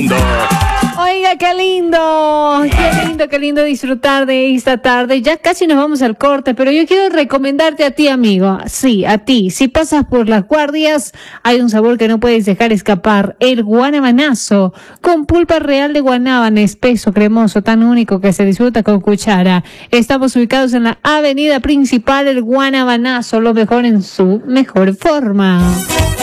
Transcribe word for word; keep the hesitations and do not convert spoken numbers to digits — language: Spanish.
Oiga, qué lindo, qué lindo, qué lindo disfrutar de esta tarde. Ya casi nos vamos al corte, pero yo quiero recomendarte a ti, amigo. Sí, a ti. Si pasas por Las Guardias, hay un sabor que no puedes dejar escapar. El guanabanazo, con pulpa real de guanábana, espeso, cremoso, tan único que se disfruta con cuchara. Estamos ubicados en la avenida principal, el Guanabanazo, lo mejor en su mejor forma.